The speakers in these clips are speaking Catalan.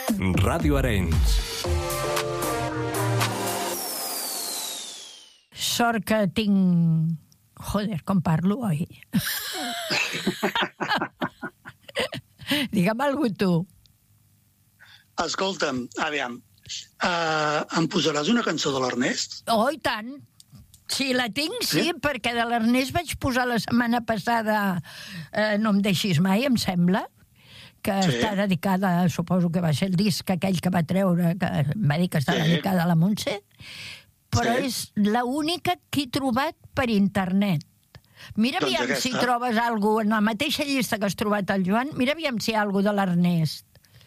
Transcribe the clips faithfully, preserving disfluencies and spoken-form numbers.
Ràdio Arenys. Sort que tinc... Joder, com parlo, oi? Digue'm alguna tu. Escolta'm, aviam, uh, em posaràs una cançó de l'Ernest? Oh, i tant. Sí, la tinc, sí, Sí? perquè de l'Ernest vaig posar la setmana passada eh, No em deixis mai, em sembla, que Sí. està dedicada, suposo que va ser el disc aquell que va treure, que em va dir que està Sí. dedicada a la Montse, però Sí. és l'única que he trobat per internet. Mira Doncs aviam aquesta. si trobes alguna en la mateixa llista que has trobat el Joan, mira aviam si hi ha alguna de l'Ernest.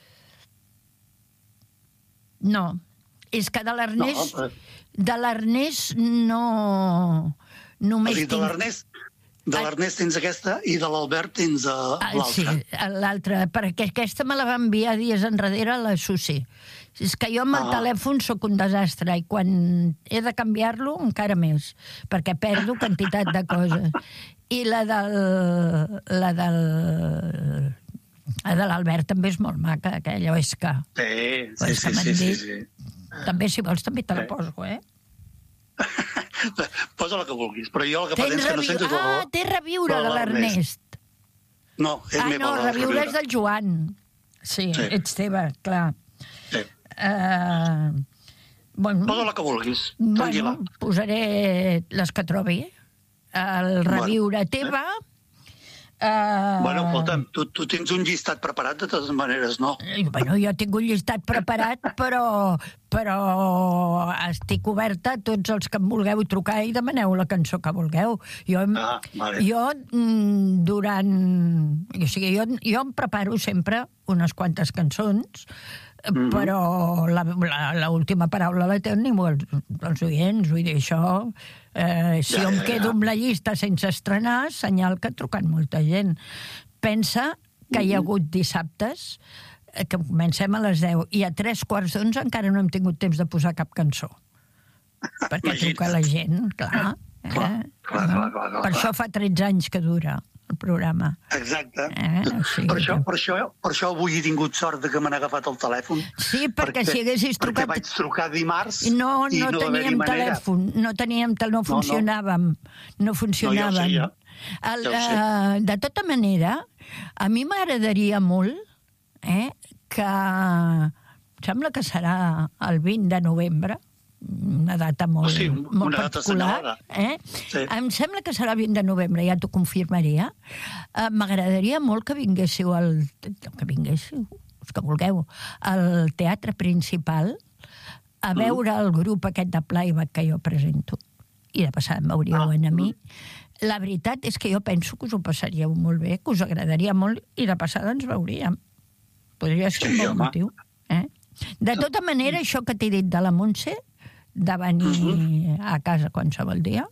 No, és que de l'Ernest... No, però- De l'Ernest no... O Només sigui, de tinc... l'Ernest de l'Ernest tens aquesta i de l'Albert tens uh, Ah, sí, l'altra. l'altra, perquè aquesta me la va enviar dies enrere a la Susi. És que jo amb el Ah. telèfon sóc un desastre i quan he de canviar-lo encara més, perquè perdo quantitat de coses. I la del... la del... la de l'Albert també és molt maca, aquella, és que... Sí, sí, Pues sí, que m'han sí, sí, dit. sí. També, si vols, també te la Sí. poso, eh? Posa la que vulguis, però jo el que Tens pretens que no reviu... sento és la... Ah, té reviure la de l'Ernest. No, és Ah, meva. no, la reviure és Reviure. del Joan. Sí, Sí. ets teva, clar. Sí. Uh, bueno, Posa la que vulguis, bueno, tranquil·la. posaré les que trobi. El reviure Bueno, teva... Uh, Bueno, escolta'm, tu, tu tens un llistat preparat de totes maneres, no? Bueno, jo tinc un llistat preparat, però, però estic oberta a tots els que em vulgueu trucar i demaneu la cançó que vulgueu. Jo, em- Ah, vale. jo mm, durant... O sigui, jo, jo em preparo sempre unes quantes cançons, Mhm. però la, la, la última paraula la tenen els, els oients, vull dir, això... Eh, si Ja, jo em ja, quedo ja. amb la llista sense estrenar, senyal que ha trucat molta gent. Pensa que hi ha hagut dissabtes eh, que comencem a les deu i a tres quarts d'onze encara no hem tingut temps de posar cap cançó. Perquè Imagina't. truca la gent, clar. Eh? Clar, clar, clar, clar, clar, Per clar. això fa tretze anys que dura el programa. Exacte. Eh, o sigui per, això, que- per, això, per això avui he tingut sort de que me n'ha agafat el telèfon. Sí, perquè si haguessis trucat- Perquè vaig trucar dimarts No, i no no va haver-hi teníem manera. telèfon, no teníem, tel- no no. funcionàvem, no funcionàvem. No, ja ho sé, ja. El, Ja ho sé. eh, de tota manera, a mi m'agradaria molt eh, que, sembla que serà el vint de novembre, una data molt, Oh, sí, una molt data particular. assenyalada. Eh? Sí. Em sembla que serà el vint de novembre, ja t'ho confirmaria. Eh, M'agradaria molt que vinguéssiu al... que vinguéssiu, els que vulgueu, al teatre principal a veure el grup aquest de playback que jo presento. I de passada em veuríeu Ah. en a mi. La veritat és que jo penso que us ho passaríeu molt bé, que us agradaria molt, i de passada ens veuríem. Podria ser un Sí, bon home. motiu. Eh? De tota manera, això que t'he dit de la Montse, de venir a casa qualsevol dia,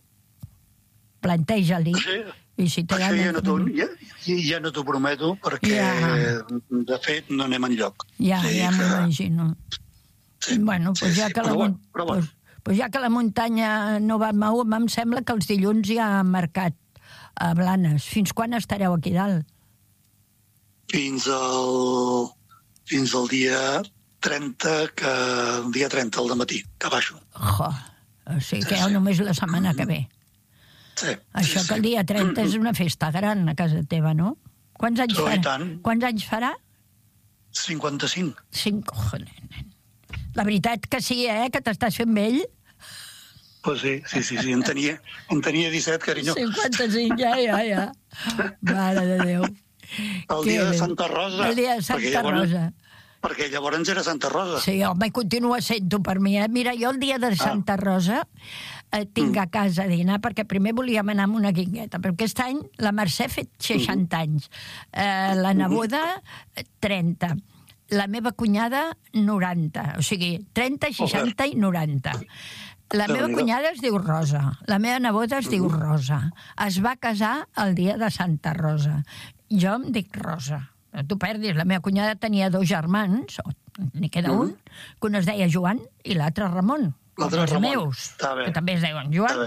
planteja-li. Sí. I si té Això ganes ja no de t'ho venir. ja, ja no t'ho prometo, perquè, Ja. de fet, no anem enlloc. Ja, Sí, ja que- m'imagino. Sí, Bueno, sí, pues ja sí, que la, però bueno, mun- però bueno. pues, pues ja que la muntanya no va mau, em sembla que els dilluns hi ha mercat a Blanes. Fins quan estareu aquí dalt? Fins al, fins al dia trenta, que, el dia trenta al matí, que baixo. Jo, o sigui que Sí, ja sí. només la setmana que ve. Sí, Això sí, que el sí. dia trenta és una festa gran a casa teva, no? Quants anys Oh, i farà? tant. Quants anys farà? cinquanta-cinc. Cinc, joder, nen. La veritat que sí, eh, que t'estàs fent vell. Pues sí, sí, sí, sí, en tenia, en tenia disset, carinyo. cinquanta-cinc, ja, ja, ja. Mare de Déu. El Que dia de bé. Santa Rosa. El dia de perquè Santa llavors- Rosa. Perquè llavors era Santa Rosa. Sí, home, i continua sent-ho per mi. Eh? Mira, jo el dia de Santa Rosa eh, tinc a casa a dinar, perquè primer volíem anar amb una guingueta, però aquest any la Mercè ha fet seixanta anys, eh, la neboda trenta, la meva cunyada noranta, o sigui, trenta, seixanta i noranta. La meva Déu-n'hi-do. cunyada es diu Rosa, la meva neboda es diu Rosa. Es va casar el dia de Santa Rosa. Jo em dic Rosa. No t'ho perdis, la meva cunyada tenia dos germans, o n'hi queda un, que un es deia Joan i l'altre Ramon, com L'altre els Ramon. meus, Està bé. que també es deuen Està Joan bé.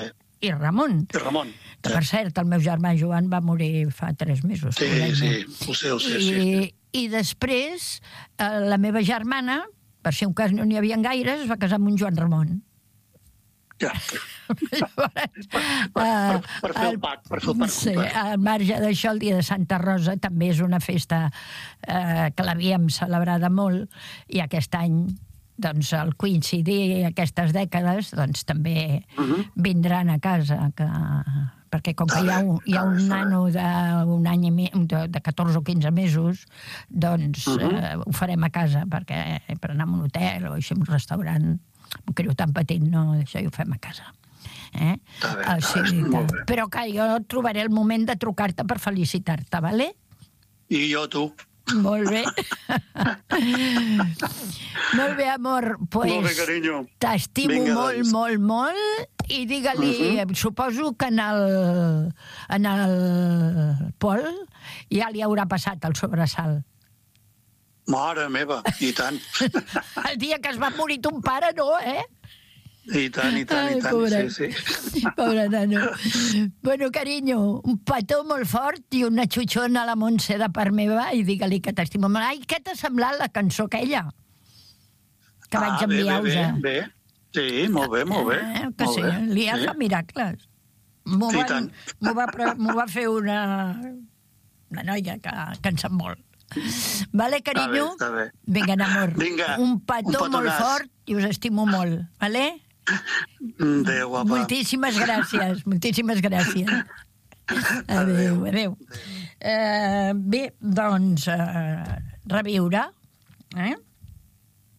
i Ramon. I Ramon. Que, per cert, el meu germà Joan va morir fa tres mesos. Sí, sí, ho sé, ho sé, I, sí. I després, eh, la meva germana, per si un cas no n'hi havia gaires, es va casar amb un Joan Ramon. Ja. Llavors, per, per, per fer el pack, per fer el pack. Sí, al marge d'això, el dia de Santa Rosa també és una festa eh, que l'havíem celebrada molt, i aquest any, doncs, al coincidir aquestes dècades, doncs també uh-huh. vindran a casa, que, perquè com que hi ha un, hi ha un nano d'un any i mi, de, de catorze o quinze mesos, doncs uh-huh. eh, ho farem a casa, perquè per anar a un hotel o així a un restaurant, un criu tan petit, no, això ho fem a casa. Eh? Bé, o sigui, molt bé. Però que jo trobaré el moment de trucar-te per felicitar-te, vale? I jo, tu. Molt bé. Molt bé, amor. Pues, molt bé, carinyo. T'estimo Vinga, molt, doncs. molt, molt, i digue-li, uh-huh. suposo que en el, en el Pol ja li haurà passat el sobresalt. Mare meva, i tant. El dia que es va morir ton pare, no, eh? I tant, i tant, Ai, i tant, pobre. sí, sí. Pobre nano. Bueno, carinyo, un petó molt fort i una xuxona a la Montse de part meva, i digue-li que t'estimo molt. Ai, què t'ha semblat la cançó aquella? Que ah, vaig enviar-vos. Bé, bé, bé. Sí, molt bé, molt bé. Eh, que molt sí, bé. li ha sí. fet miracles. M'ho Sí, va, tant. m'ho va, pre- m'ho va fer una, una noia que, que en sap molt. Vale, carinyo? Està bé, està bé. Vinga, amor. Vinga, un petó un molt petonàs. fort i us estimo molt. Vale? Adéu, guapa. Moltíssimes gràcies, moltíssimes gràcies. Adéu, adéu. Eh, bé, doncs, eh, reviure, eh?